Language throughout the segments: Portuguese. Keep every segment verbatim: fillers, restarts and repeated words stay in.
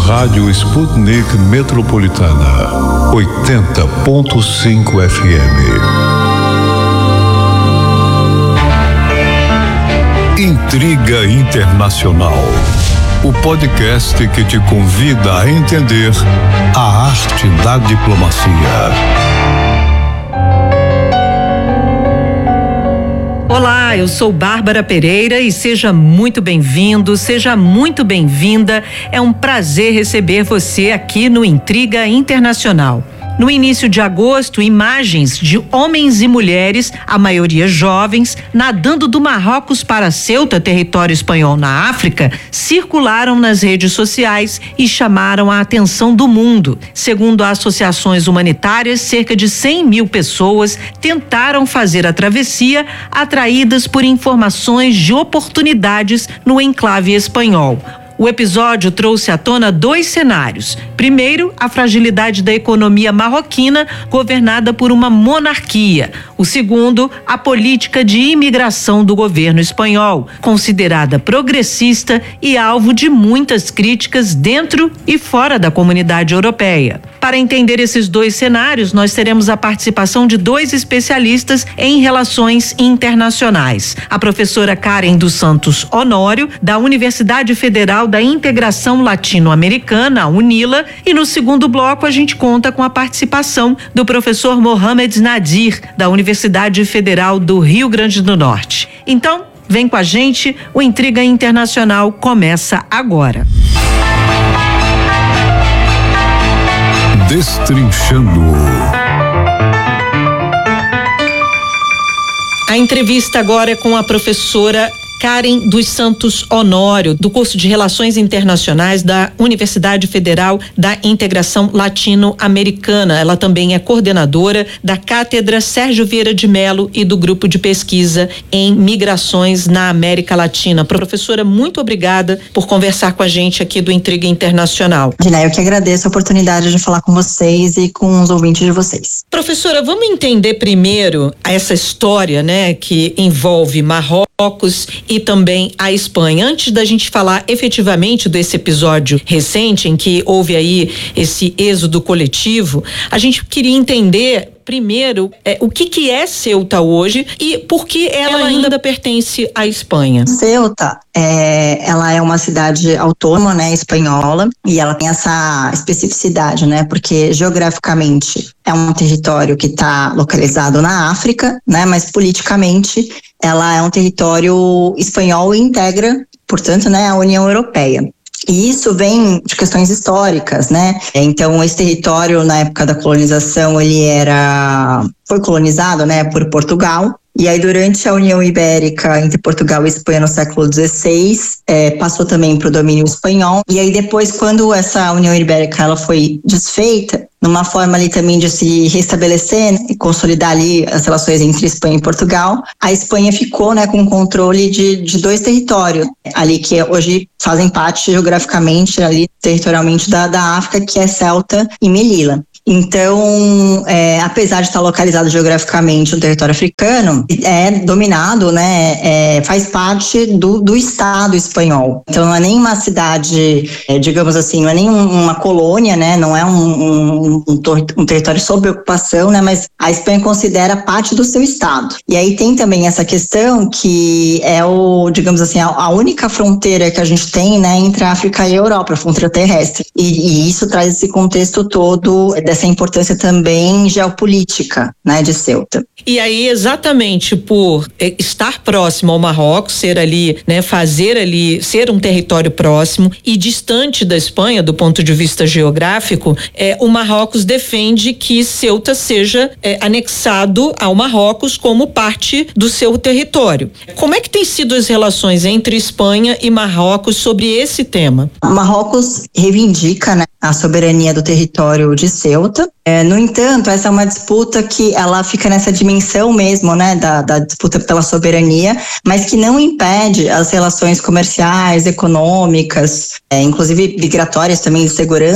Rádio Sputnik Metropolitana, oitenta ponto cinco F M. Intriga Internacional, o podcast que te convida a entender a arte da diplomacia. Olá, eu sou Bárbara Pereira e seja muito bem-vindo, seja muito bem-vinda. É um prazer receber você aqui no Intriga Internacional. No início de agosto, imagens de homens e mulheres, a maioria jovens, nadando do Marrocos para Ceuta, território espanhol na África, circularam nas redes sociais e chamaram a atenção do mundo. Segundo associações humanitárias, cerca de cem mil pessoas tentaram fazer a travessia, atraídas por informações de oportunidades no enclave espanhol. O episódio trouxe à tona dois cenários. Primeiro, a fragilidade da economia marroquina, governada por uma monarquia. O segundo, a política de imigração do governo espanhol, considerada progressista e alvo de muitas críticas dentro e fora da comunidade europeia. Para entender esses dois cenários, nós teremos a participação de dois especialistas em relações internacionais. A professora Karen dos Santos Honório, da Universidade Federal da Integração Latino-Americana, a UNILA, e no segundo bloco a gente conta com a participação do professor Mohamed Nadir, da Universidade Federal do Rio Grande do Norte. Então, vem com a gente, o Intriga Internacional começa agora. Destrinchando. A entrevista agora é com a professora Karen dos Santos Honório, do curso de Relações Internacionais da Universidade Federal da Integração Latino-Americana. Ela também é coordenadora da Cátedra Sérgio Vieira de Mello e do Grupo de Pesquisa em Migrações na América Latina. Professora, muito obrigada por conversar com a gente aqui do Intriga Internacional. Dina, eu que agradeço a oportunidade de falar com vocês e com os ouvintes de vocês. Professora, vamos entender primeiro essa história, né, que envolve Marrocos e também a Espanha. Antes da gente falar efetivamente desse episódio recente em que houve aí esse êxodo coletivo, a gente queria entender primeiro é, o que que é Ceuta hoje e por que ela, ela ainda pertence à Espanha. Ceuta, é, ela é uma cidade autônoma, né, espanhola, e ela tem essa especificidade, né, porque geograficamente é um território que está localizado na África, né, mas politicamente ela é um território espanhol e integra, portanto, né, a União Europeia. E isso vem de questões históricas, né? Então, esse território, na época da colonização, ele era, foi colonizado, né, por Portugal. E aí, durante a União Ibérica, entre Portugal e Espanha, no século dezesseis, é, passou também para o domínio espanhol. E aí, depois, quando essa União Ibérica ela foi desfeita, numa forma ali também de se restabelecer, né, e consolidar ali as relações entre Espanha e Portugal, a Espanha ficou, né, com controle de, de dois territórios, ali que hoje fazem parte geograficamente, ali territorialmente da, da África, que é Ceuta e Melilla. Então, é, apesar de estar localizado geograficamente no território africano, é dominado, né, é, faz parte do, do Estado espanhol. Então, não é nem uma cidade, é, digamos assim, não é nem um, uma colônia, né, não é um, um, um, um território sob ocupação, né, mas a Espanha considera parte do seu Estado. E aí tem também essa questão que é o, digamos assim, a, a única fronteira que a gente tem, né, entre a África e a Europa, a fronteira terrestre. E, e isso traz esse contexto todo dessa importância também geopolítica, né, de Ceuta. E aí, exatamente por estar próximo ao Marrocos, ser ali, né, fazer ali, ser um território próximo e distante da Espanha, do ponto de vista geográfico, é, o Marrocos defende que Ceuta seja é, anexado ao Marrocos como parte do seu território. Como é que tem sido as relações entre Espanha e Marrocos sobre esse tema? O Marrocos reivindica, né, a soberania do território de Ceuta. É, no entanto, essa é uma disputa que ela fica nessa dimensão mesmo, né, da, da disputa pela soberania, mas que não impede as relações comerciais, econômicas, é, inclusive migratórias também de segurança, né,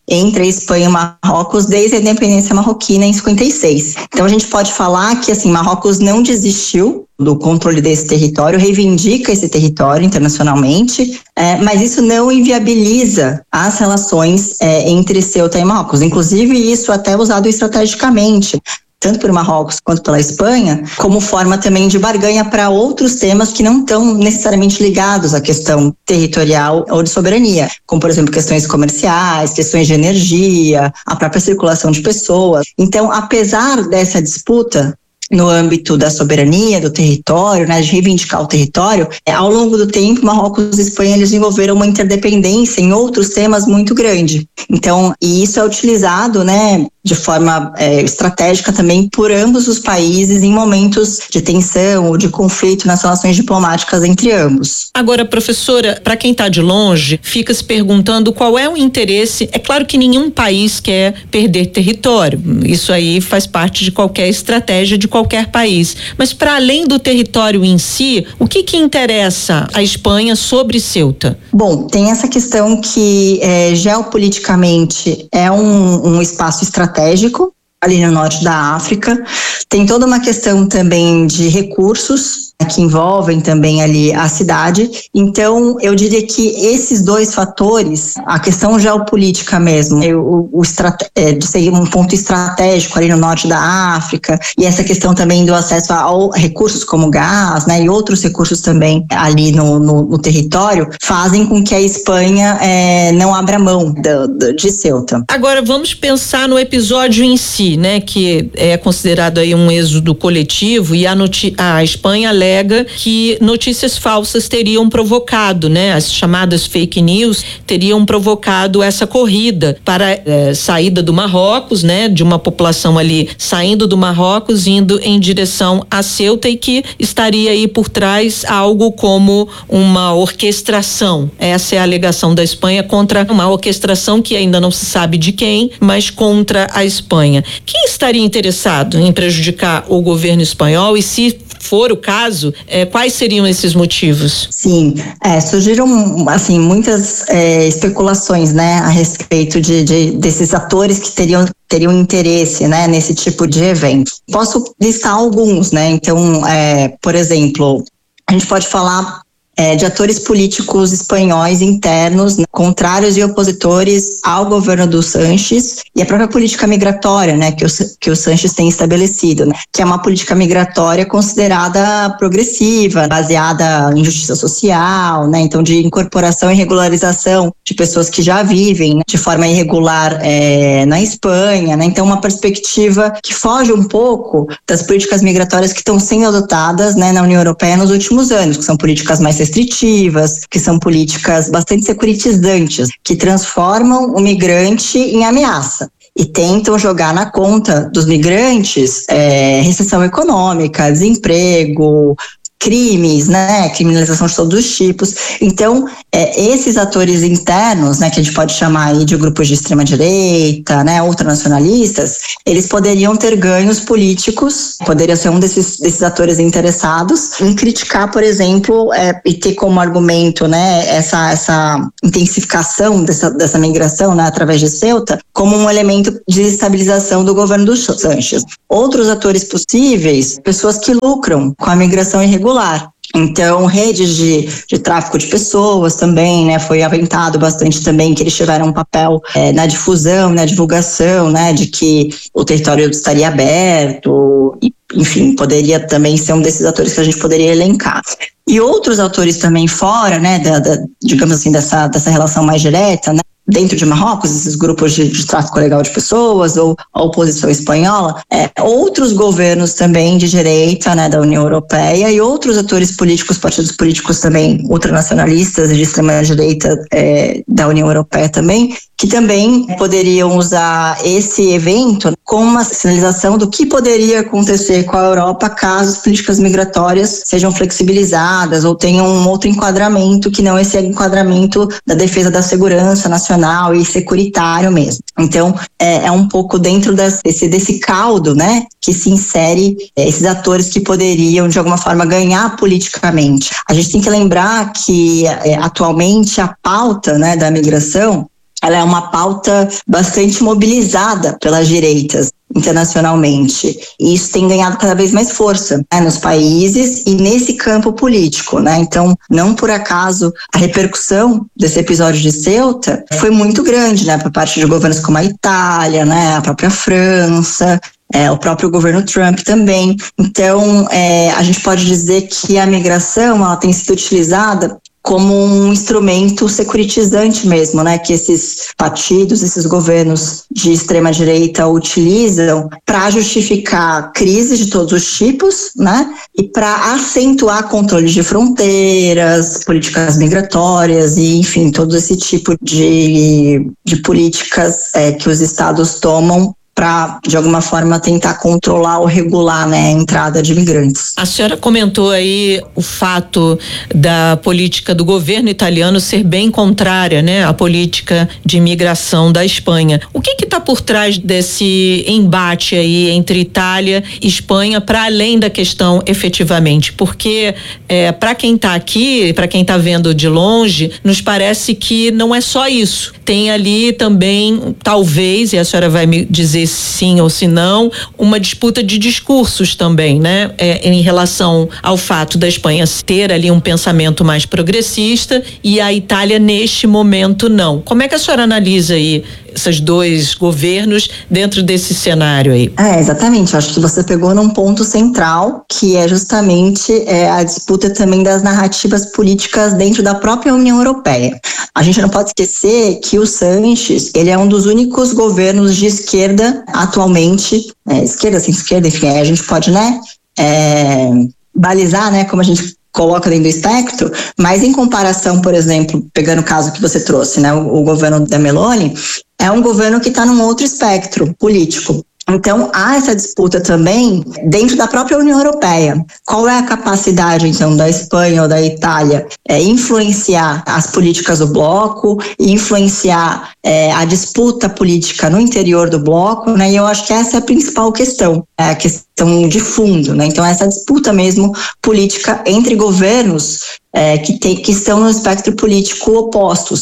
entre a Espanha e Marrocos desde a independência marroquina em cinquenta e seis. Então a gente pode falar que assim, Marrocos não desistiu do controle desse território, reivindica esse território internacionalmente, é, mas isso não inviabiliza as relações é, entre Ceuta e Marrocos. Inclusive isso até é usado estrategicamente, tanto por Marrocos quanto pela Espanha, como forma também de barganha para outros temas que não estão necessariamente ligados à questão territorial ou de soberania, como, por exemplo, questões comerciais, questões de energia, a própria circulação de pessoas. Então, apesar dessa disputa no âmbito da soberania, do território, né, de reivindicar o território, é, ao longo do tempo, Marrocos e Espanha eles desenvolveram uma interdependência em outros temas muito grande. Então, e isso é utilizado, né, de forma é, estratégica também por ambos os países em momentos de tensão ou de conflito nas relações diplomáticas entre ambos. Agora, professora, para quem está de longe, fica se perguntando qual é o interesse. É claro que nenhum país quer perder território, isso aí faz parte de qualquer estratégia de qualquer país, mas para além do território em si, o que que interessa a Espanha sobre Ceuta? Bom, tem essa questão que é, geopoliticamente é um, um espaço estratégico ali no norte da África, tem toda uma questão também de recursos que envolvem também ali a cidade. Então, eu diria que esses dois fatores, a questão geopolítica mesmo, o, o estrate- é, de ser um ponto estratégico ali no norte da África, e essa questão também do acesso a, a recursos como gás, né, e outros recursos também ali no, no, no território, fazem com que a Espanha é, não abra mão do, do, de Ceuta. Agora, vamos pensar no episódio em si, né, que é considerado aí um êxodo coletivo, e a, noti- a Espanha alega que notícias falsas teriam provocado, né? As chamadas fake news teriam provocado essa corrida para é, saída do Marrocos, né? De uma população ali saindo do Marrocos, indo em direção a Ceuta, e que estaria aí por trás algo como uma orquestração. Essa é a alegação da Espanha contra uma orquestração que ainda não se sabe de quem, mas contra a Espanha. Quem estaria interessado em prejudicar o governo espanhol, e se for o caso, eh, quais seriam esses motivos? Sim, é, surgiram assim muitas é, especulações, né, a respeito de, de desses atores que teriam teriam interesse, né, nesse tipo de evento. Posso listar alguns, né? Então, é, por exemplo, a gente pode falar É, de atores políticos espanhóis internos, né, contrários e opositores ao governo do Sanches e a própria política migratória, né, que o, que o Sanches tem estabelecido, né, que é uma política migratória considerada progressiva, baseada em justiça social, né, então de incorporação e regularização de pessoas que já vivem, né, de forma irregular é, na Espanha, né, então uma perspectiva que foge um pouco das políticas migratórias que estão sendo adotadas, né, na União Europeia nos últimos anos, que são políticas mais restritivas, que são políticas bastante securitizantes, que transformam o migrante em ameaça e tentam jogar na conta dos migrantes é, recessão econômica, desemprego, crimes, né, criminalização de todos os tipos. Então, é, esses atores internos, né, que a gente pode chamar aí de grupos de extrema-direita, né, ultranacionalistas, eles poderiam ter ganhos políticos, poderiam ser um desses, desses atores interessados em criticar, por exemplo, é, e ter como argumento, né, essa, essa intensificação dessa, dessa migração, né, através de Ceuta, como um elemento de estabilização do governo do Sanches. Outros atores possíveis, pessoas que lucram com a migração irregular. Então, redes de, de tráfico de pessoas também, né, foi aventado bastante também que eles tiveram um papel é, na difusão, na divulgação, né, de que o território estaria aberto, e, enfim, poderia também ser um desses atores que a gente poderia elencar. E outros atores também fora, né, da, da, digamos assim, dessa, dessa relação mais direta, né, dentro de Marrocos, esses grupos de, de tráfico ilegal de pessoas, ou a oposição espanhola, é, outros governos também de direita, né, da União Europeia, e outros atores políticos, partidos políticos também ultranacionalistas e de extrema-direita é, da União Europeia também, que também poderiam usar esse evento como uma sinalização do que poderia acontecer com a Europa caso as políticas migratórias sejam flexibilizadas ou tenham um outro enquadramento que não esse enquadramento da defesa da segurança nacional e securitário mesmo. Então, é, é um pouco dentro desse, desse caldo, né, que se insere é, esses atores que poderiam, de alguma forma, ganhar politicamente. A gente tem que lembrar que, é, atualmente, a pauta, né, da migração, ela é uma pauta bastante mobilizada pelas direitas internacionalmente. E isso tem ganhado cada vez mais força, né, nos países e nesse campo político, né? Então, não por acaso, a repercussão desse episódio de Ceuta foi muito grande, né, por parte de governos como a Itália, né, a própria França, É, o próprio governo Trump também. Então, é, a gente pode dizer que a migração ela tem sido utilizada como um instrumento securitizante mesmo, né, que esses partidos, esses governos de extrema-direita utilizam para justificar crises de todos os tipos, né, e para acentuar controle de fronteiras, políticas migratórias e, enfim, todo esse tipo de, de políticas é, que os estados tomam para, de alguma forma, tentar controlar ou regular, né, a entrada de imigrantes. A senhora comentou aí o fato da política do governo italiano ser bem contrária, né, à política de imigração da Espanha. O que que está por trás desse embate aí entre Itália e Espanha, para além da questão efetivamente? Porque é, para quem está aqui, para quem está vendo de longe, nos parece que não é só isso. Tem ali também, talvez, e a senhora vai me dizer sim ou se não, uma disputa de discursos também, né? É, em relação ao fato da Espanha ter ali um pensamento mais progressista e a Itália neste momento não. Como é que a senhora analisa aí esses dois governos dentro desse cenário aí? É, exatamente. Eu acho que você pegou num ponto central, que é justamente é, a disputa também das narrativas políticas dentro da própria União Europeia. A gente não pode esquecer que o Sanches, ele é um dos únicos governos de esquerda atualmente, é, esquerda, sem esquerda, enfim, a gente pode, né, é, balizar, né, como a gente coloca dentro do espectro, mas em comparação, por exemplo, pegando o caso que você trouxe, né, o, o governo da Meloni, é um governo que está num outro espectro político. Então, há essa disputa também dentro da própria União Europeia. Qual é a capacidade, então, da Espanha ou da Itália é, influenciar as políticas do bloco, influenciar é, a disputa política no interior do bloco, né? E eu acho que essa é a principal questão, é a questão de fundo, né? Então, essa disputa mesmo política entre governos É, que, tem, que estão no espectro político opostos.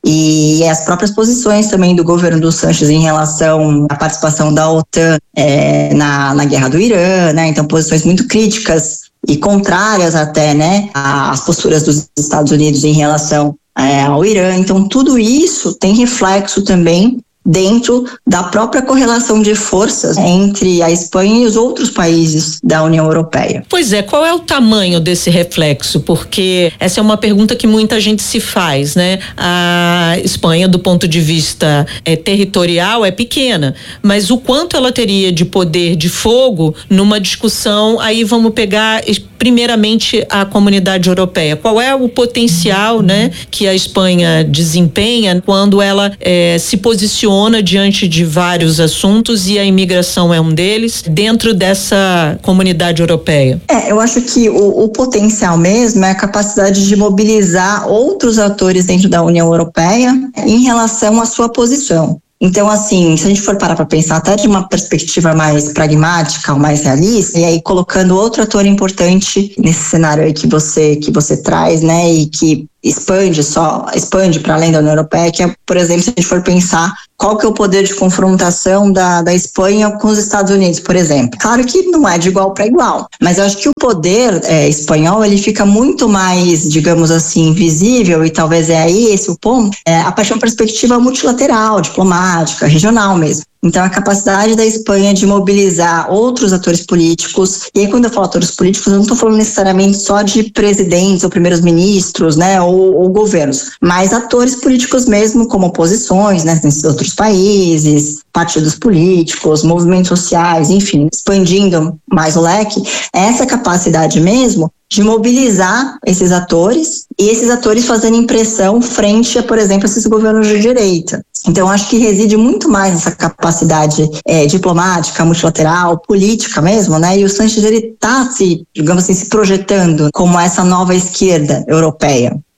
E as próprias posições também do governo do Sanches em relação à participação da OTAN é, na, na guerra do Irã, né? Então, posições muito críticas e contrárias até, né, às posturas dos Estados Unidos em relação é, ao Irã. Então, tudo isso tem reflexo também dentro da própria correlação de forças entre a Espanha e os outros países da União Europeia. Pois é, qual é o tamanho desse reflexo? Porque essa é uma pergunta que muita gente se faz, né? A Espanha, do ponto de vista é, territorial, é pequena, mas o quanto ela teria de poder de fogo numa discussão, aí vamos pegar primeiramente a comunidade europeia. Qual é o potencial, né, que a Espanha desempenha quando ela é, se posiciona diante de vários assuntos e a imigração é um deles dentro dessa comunidade europeia? É, eu acho que o, o potencial mesmo é a capacidade de mobilizar outros atores dentro da União Europeia em relação à sua posição. Então, assim, se a gente for parar para pensar até de uma perspectiva mais pragmática ou mais realista, e aí colocando outro ator importante nesse cenário aí que você, que você traz, né, e que expande só, expande para além da União Europeia, que é, por exemplo, se a gente for pensar qual que é o poder de confrontação da, da Espanha com os Estados Unidos, por exemplo. Claro que não é de igual para igual, mas eu acho que o poder é, espanhol, ele fica muito mais, digamos assim, visível, e talvez é aí esse o ponto, é, a partir de uma perspectiva multilateral, diplomática, regional mesmo. Então, a capacidade da Espanha de mobilizar outros atores políticos, e aí quando eu falo atores políticos, eu não estou falando necessariamente só de presidentes ou primeiros ministros, né, ou, ou governos, mas atores políticos mesmo, como oposições, né, nesses outros países, partidos políticos, movimentos sociais, enfim, expandindo mais o leque, essa capacidade mesmo de mobilizar esses atores e esses atores fazendo impressão frente a, por exemplo, esses governos de direita. Então, acho que reside muito mais nessa capacidade é, diplomática, multilateral, política mesmo, né? E o Sanches, ele está se, digamos assim, se projetando como essa nova esquerda europeia.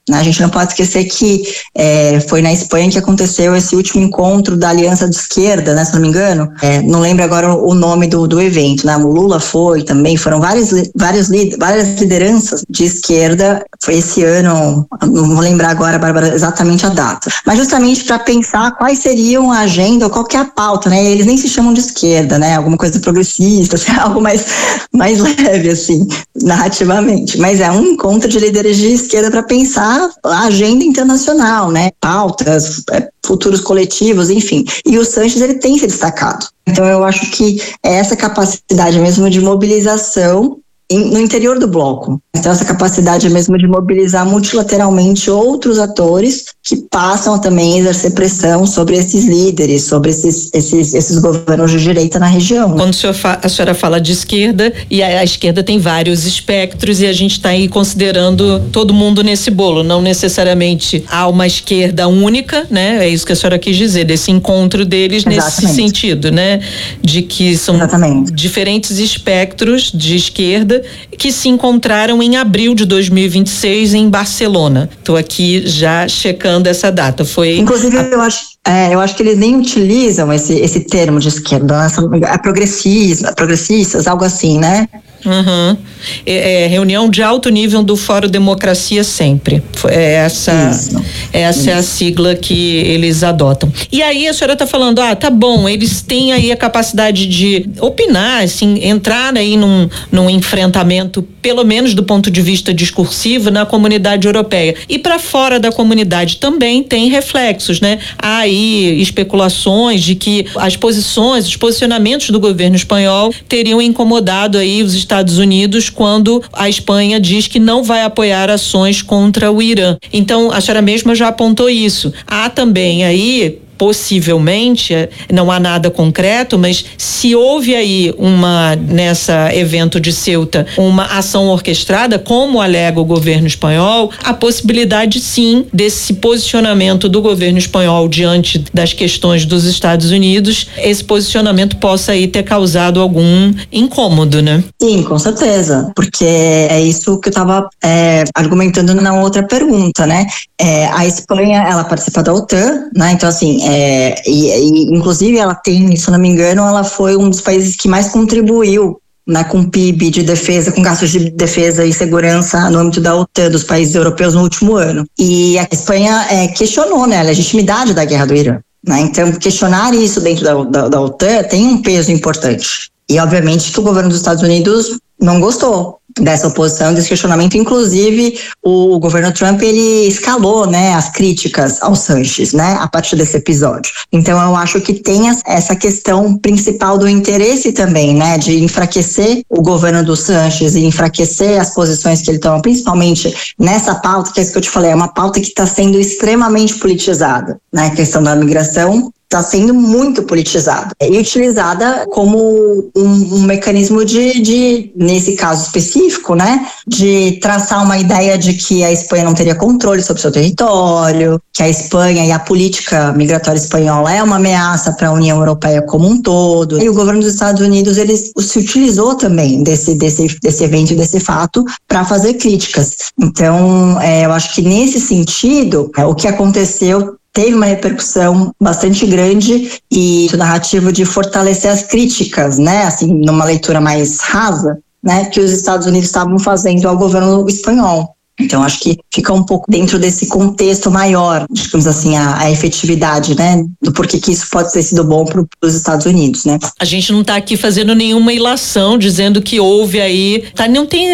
A gente não pode esquecer que é, foi na Espanha que aconteceu esse último encontro da Aliança de Esquerda, né, se não me engano. É, não lembro agora o nome do, do evento, né? O Lula foi também, foram vários, vários, várias lideranças de esquerda. Foi esse ano, não vou lembrar agora, Bárbara, exatamente a data. Mas justamente para pensar quais seriam a agenda, qual que é a pauta, né? Eles nem se chamam de esquerda, né? Alguma coisa progressista, assim, algo mais, mais leve, assim, narrativamente. Mas é um encontro de líderes de esquerda para pensar a agenda internacional, né? Pautas, futuros coletivos, enfim. E o Sanches, ele tem se destacado. Então eu acho que é essa capacidade mesmo de mobilização no interior do bloco. Então essa capacidade mesmo de mobilizar multilateralmente outros atores que passam a também exercer pressão sobre esses líderes, sobre esses, esses, esses governos de direita na região. Quando a senhora fala de esquerda, e a, a esquerda tem vários espectros e a gente está aí considerando todo mundo nesse bolo, não necessariamente há uma esquerda única, né? É isso que a senhora quis dizer, desse encontro deles. Exatamente. Nesse sentido, né? De que são Exatamente. Diferentes espectros de esquerda que se encontraram em abril de dois mil e vinte e seis em Barcelona. Estou aqui já checando essa data. Foi Inclusive, a... eu acho, é, eu acho que eles nem utilizam esse, esse termo de esquerda, é progressismo, progressistas, algo assim, né? Uhum. É, é, reunião de alto nível do Fórum Democracia Sempre. É essa, Isso. essa Isso. é a sigla que eles adotam. E aí a senhora está falando, ah, tá bom, eles têm aí a capacidade de opinar, assim, entrar aí num, num enfrentamento, pelo menos do ponto de vista discursivo, na comunidade europeia. E para fora da comunidade também tem reflexos, né? Há aí especulações de que as posições, os posicionamentos do governo espanhol teriam incomodado aí os Estados Unidos quando a Espanha diz que não vai apoiar ações contra o Irã. Então, a senhora mesma já apontou isso. Há também aí, possivelmente, não há nada concreto, mas se houve aí uma, nessa evento de Ceuta, uma ação orquestrada, como alega o governo espanhol, a possibilidade sim desse posicionamento do governo espanhol diante das questões dos Estados Unidos, esse posicionamento possa aí ter causado algum incômodo, né? Sim, com certeza, porque é isso que eu estava é, argumentando na outra pergunta, né? É, a Espanha, ela participa da OTAN, né? Então, assim, É, e, e, inclusive ela tem, se eu não me engano, ela foi um dos países que mais contribuiu, né, com P I B de defesa, com gastos de defesa e segurança no âmbito da OTAN, dos países europeus no último ano. E a Espanha é, questionou, né, a legitimidade da guerra do Irã, né? Então questionar isso dentro da, da, da OTAN tem um peso importante. E obviamente que o governo dos Estados Unidos não gostou dessa oposição, desse questionamento. Inclusive, o, o governo Trump, ele escalou, né, as críticas ao Sanches, né, a partir desse episódio. Então, eu acho que tem essa questão principal do interesse também, né, de enfraquecer o governo do Sanches e enfraquecer as posições que ele toma, principalmente nessa pauta, que é isso que eu te falei, é uma pauta que está sendo extremamente politizada, né, a questão da migração está sendo muito politizada e utilizada como um, um mecanismo de, de, nesse caso específico, né, de traçar uma ideia de que a Espanha não teria controle sobre seu território, que a Espanha e a política migratória espanhola é uma ameaça para a União Europeia como um todo. E o governo dos Estados Unidos, ele se utilizou também desse, desse, desse evento e desse fato para fazer críticas. Então, é, eu acho que nesse sentido, é, o que aconteceu teve uma repercussão bastante grande e o narrativo de fortalecer as críticas, né, assim, numa leitura mais rasa, né, que os Estados Unidos estavam fazendo ao governo espanhol. Então, acho que fica um pouco dentro desse contexto maior, digamos assim, a, a efetividade, né, do porquê que isso pode ter sido bom para os Estados Unidos, né. A gente não está aqui fazendo nenhuma ilação, dizendo que houve aí, tá, não tem